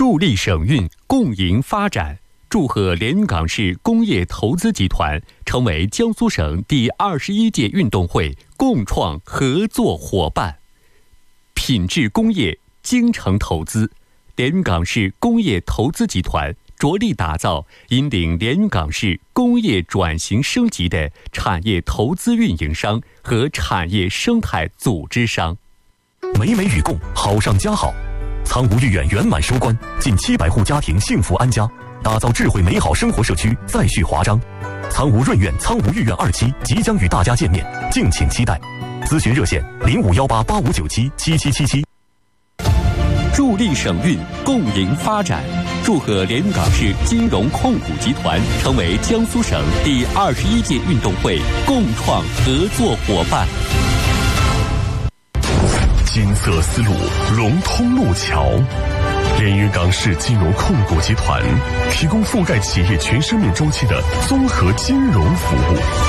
助力省运，共赢发展。祝贺连云港市工业投资集团成为江苏省第21届运动会共创合作伙伴。品质工业，精诚投资，连云港市工业投资集团着力打造引领连云港市工业转型升级的产业投资运营商和产业生态组织商。 美美与共，好上加好。苍梧御苑圆满收官，近700户家庭幸福安家，打造智慧美好生活社区再续华章。苍梧润苑、苍梧御苑2期即将与大家见面，敬请期待。咨询热线051885977777。 助力省运，共赢发展。祝贺连云港市金融控股集团成为江苏省第21届运动会共创合作伙伴。 金色丝路，龙通路桥。连云港市金融控股集团提供覆盖企业全生命周期的综合金融服务。